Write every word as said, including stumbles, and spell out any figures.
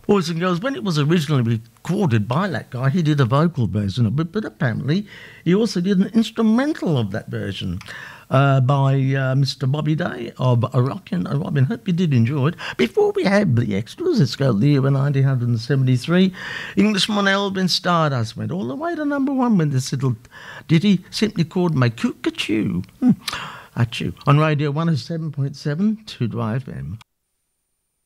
Boys and girls, when it was originally recorded by that guy, he did a vocal version of it, but apparently he also did an instrumental of that version uh, by uh, Mister Bobby Day of A Rockin' a Robin. Hope you did enjoy it. Before we have the extras, let's go to the year nineteen seventy-three. Englishman Elvin Stardust went all the way to number one with this little ditty simply called My Cook-a-Chew. Hmm. Achoo. On Radio one oh seven point seven, two F M.